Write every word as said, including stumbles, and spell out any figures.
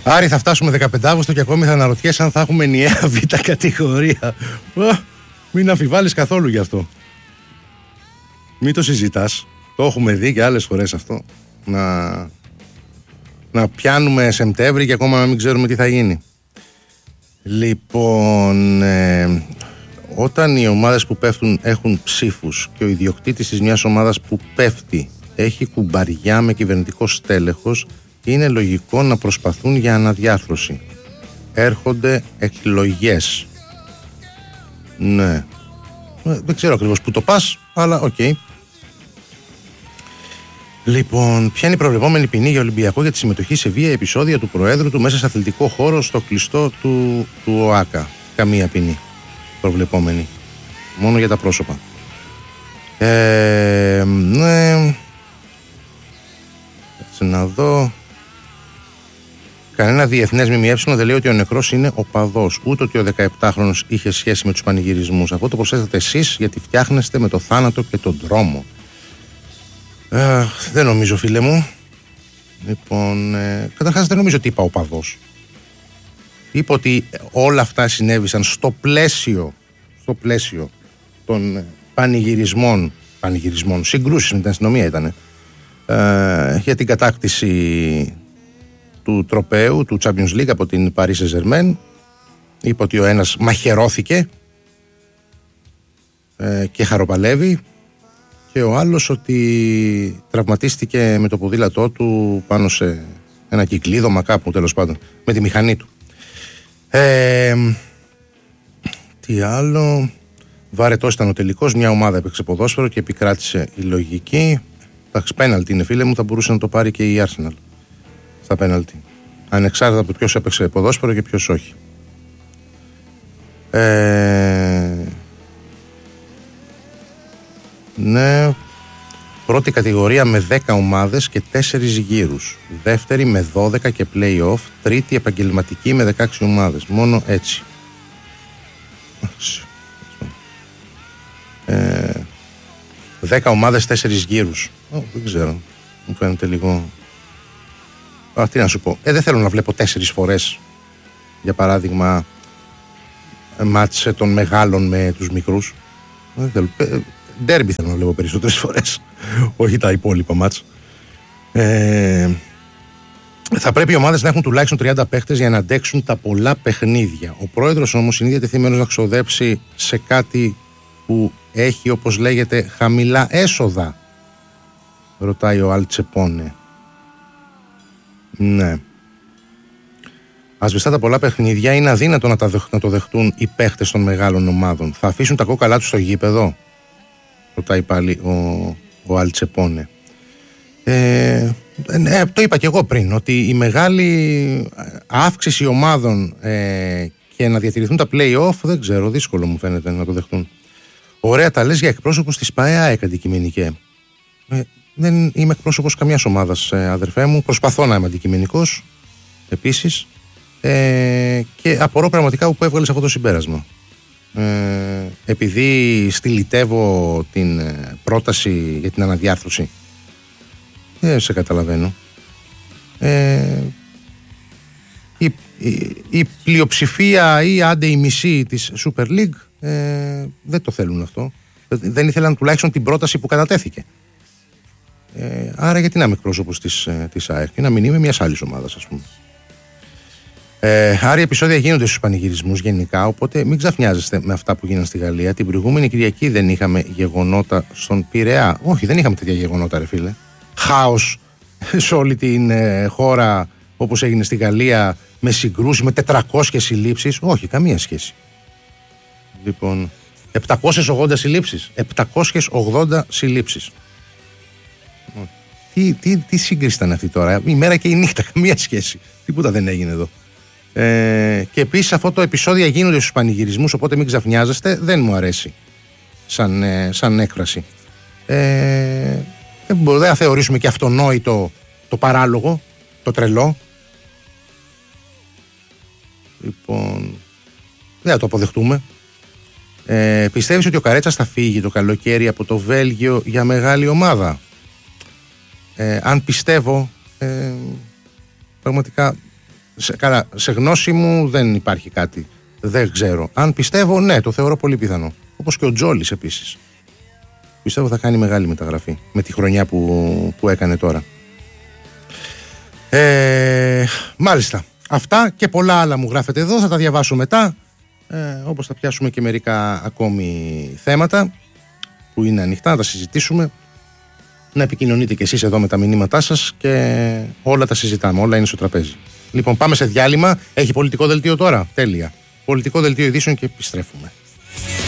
Άρη, θα φτάσουμε δεκαπέντε Αυγούστου και ακόμη θα αναρωτιέσαι αν θα έχουμε ενιαία β' κατηγορία. Μην αμφιβάλλεις καθόλου γι' αυτό. Μην το συζητάς. Το έχουμε δει και άλλες φορές αυτό. Να, να πιάνουμε Σεπτέμβρη και ακόμα να μην ξέρουμε τι θα γίνει. Λοιπόν, ε, όταν οι ομάδες που πέφτουν έχουν ψήφους και ο ιδιοκτήτης της μιας ομάδας που πέφτει έχει κουμπαριά με κυβερνητικό στέλεχος, είναι λογικό να προσπαθούν για αναδιάρθρωση. Έρχονται εκλογές. Ναι. Δεν ξέρω ακριβώς που το πας, αλλά οκ. Okay. Λοιπόν, ποια είναι η προβλεπόμενη ποινή για Ολυμπιακό για τη συμμετοχή σε βία επεισόδια του Προέδρου του μέσα σε αθλητικό χώρο στο κλειστό του, του ΟΑΚΑ? Καμία ποινή προβλεπόμενη. Μόνο για τα πρόσωπα. Ε, ναι. Έτσι να δω. Κανένα διεθνές ΜΜΕ δεν λέει ότι ο νεκρός είναι οπαδός, ούτε ότι ο δεκαεπτάχρονος είχε σχέση με τους πανηγυρισμούς. Αυτό το προσθέσατε εσείς γιατί φτιάχνεστε με το θάνατο και τον δρόμο. Ε, δεν νομίζω, φίλε μου. Λοιπόν, ε, καταρχάς δεν νομίζω ότι είπα οπαδός. Είπα ότι όλα αυτά συνέβησαν στο πλαίσιο, στο πλαίσιο των πανηγυρισμών, πανηγυρισμών, συγκρούσεις με την αστυνομία ήταν, ε, για την κατάκτηση του τροπαίου, του Champions League από την Paris Saint-Germain. Είπε ότι ο ένας μαχαιρώθηκε ε, και χαροπαλεύει και ο άλλος ότι τραυματίστηκε με το ποδήλατό του πάνω σε ένα κυκλίδωμα κάπου, τέλος πάντων, με τη μηχανή του. Ε, τι άλλο? Βαρετός ήταν ο τελικός, μια ομάδα έπαιξε ποδόσφαιρο και επικράτησε η λογική. Εντάξει, πέναλτι είναι, φίλε μου, θα μπορούσε να το πάρει και η Arsenal στα πέναλτι, ανεξάρτητα από ποιος έπαιξε ποδόσφαιρο και ποιος όχι. Ε, ναι. Πρώτη κατηγορία με δέκα ομάδες και τέσσερις γύρους. Δεύτερη με δώδεκα και play-off. Τρίτη επαγγελματική με δεκαέξι ομάδες. Μόνο έτσι. Ε, δέκα ομάδες, τέσσερις γύρους. Oh, δεν ξέρω. Μου φαίνεται λίγο... Α, τι να σου πω. Ε, δεν θέλω να βλέπω τέσσερις φορές, για παράδειγμα, μάτσε των μεγάλων με τους μικρούς. Δεν θέλω. Ντέρμπι θέλω να βλέπω περισσότερες φορές, όχι τα υπόλοιπα μάτς. Ε, θα πρέπει οι ομάδες να έχουν τουλάχιστον τριάντα παίχτες για να αντέξουν τα πολλά παιχνίδια. Ο πρόεδρος όμως είναι διατεθειμένος να ξοδέψει σε κάτι που έχει, όπως λέγεται, χαμηλά έσοδα, ρωτάει ο Αλτσεπόνε. Ναι. Ασβεστά τα πολλά παιχνίδια είναι αδύνατο να, τα δεχ, να το δεχτούν οι παίχτες των μεγάλων ομάδων. Θα αφήσουν τα κόκαλά τους στο γήπεδο, ρωτάει πάλι ο, ο Αλτσεπόνε. Ε, ε, το είπα και εγώ πριν, ότι η μεγάλη αύξηση ομάδων ε, και να διατηρηθούν τα play-off, δεν ξέρω, δύσκολο μου φαίνεται να το δεχτούν. Ωραία τα λες για εκπρόσωπος της ΠΑΕΑΕΚ, αντικειμενικέ. Ε, δεν είμαι εκπρόσωπος καμιάς ομάδας, ε, αδερφέ μου. Προσπαθώ να είμαι αντικειμενικός επίσης, ε, και απορώ πραγματικά που έβγαλες αυτό το συμπέρασμα. Ε, επειδή στυλιτεύω την ε, πρόταση για την αναδιάρθρωση, δεν σε καταλαβαίνω. Ε, η, η, η πλειοψηφία ή άντε η μισή της Super League ε, δεν το θέλουν αυτό. Δεν ήθελαν τουλάχιστον την πρόταση που κατατέθηκε. Ε, άρα γιατί να είμαι εκπρόσωπος της, της ΑΕΚ και να μην είμαι μιας άλλης ομάδας, ας πούμε. Ε, άρα οι επεισόδια γίνονται στους πανηγυρισμούς γενικά, οπότε μην ξαφνιάζεστε με αυτά που γίνανε στη Γαλλία. Την προηγούμενη Κυριακή δεν είχαμε γεγονότα στον Πειραιά. Όχι, δεν είχαμε τέτοια γεγονότα, ρε φίλε. Χάος σε όλη την ε, χώρα, όπως έγινε στη Γαλλία, με συγκρούσεις, με τετρακόσιες συλλήψεις. Όχι, καμία σχέση. Λοιπόν, επτακόσιες ογδόντα συλλήψεις. επτακόσιες ογδόντα συλλήψεις. Τι, τι, τι σύγκριση ήταν αυτή τώρα? Η μέρα και η νύχτα, καμία σχέση. Τίποτα δεν έγινε εδώ. Ε, και επίσης αυτό το επεισόδιο γίνονται στους πανηγυρισμούς, οπότε μην ξαφνιάζεστε. Δεν μου αρέσει σαν, ε, σαν έκφραση. Ε, δεν μπορούμε να θεωρήσουμε και αυτονόητο το παράλογο, το τρελό. Λοιπόν, δεν θα το αποδεχτούμε. Ε, πιστεύεις ότι ο Καρέτσας θα φύγει το καλοκαίρι από το Βέλγιο για μεγάλη ομάδα? Ε, αν πιστεύω, ε, πραγματικά σε, καλά, σε γνώση μου δεν υπάρχει κάτι. Δεν ξέρω. Αν πιστεύω, ναι, το θεωρώ πολύ πιθανό. Όπως και ο Τζόλης επίσης. Πιστεύω θα κάνει μεγάλη μεταγραφή με τη χρονιά που, που έκανε τώρα. Ε, μάλιστα. Αυτά και πολλά άλλα μου γράφετε εδώ. Θα τα διαβάσω μετά. Ε, όπως θα πιάσουμε και μερικά ακόμη θέματα που είναι ανοιχτά, να τα συζητήσουμε. Να επικοινωνείτε κι εσείς εδώ με τα μηνύματά σας και όλα τα συζητάμε. Όλα είναι στο τραπέζι. Λοιπόν, πάμε σε διάλειμμα. Έχει πολιτικό δελτίο τώρα. Τέλεια. Πολιτικό δελτίο ειδήσεων και επιστρέφουμε.